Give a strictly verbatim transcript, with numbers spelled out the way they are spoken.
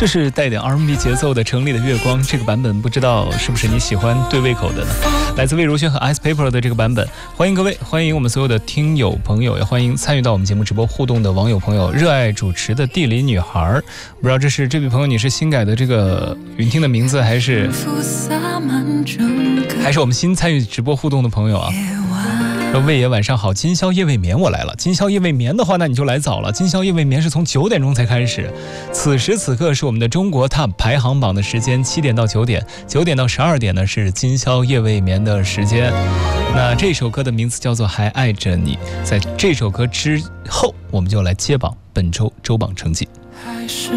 这是带点 R and B 节奏的城里的月光，这个版本不知道是不是你喜欢对胃口的呢？来自魏如萱和 Ice Paper 的这个版本，欢迎各位，欢迎我们所有的听友朋友，也欢迎参与到我们节目直播互动的网友朋友。热爱主持的地理女孩，不知道这是这位朋友你是新改的这个云听的名字，还是还是我们新参与直播互动的朋友啊？魏爷晚上好，今宵夜未眠我来了。今宵夜未眠的话，那你就来早了。今宵夜未眠是从九点钟才开始，此时此刻是我们的中国 Top 排行榜的时间，七点到九点，九点到十二点呢是今宵夜未眠的时间。那这首歌的名字叫做《还爱着你》。在这首歌之后，我们就来揭榜本周周榜成绩。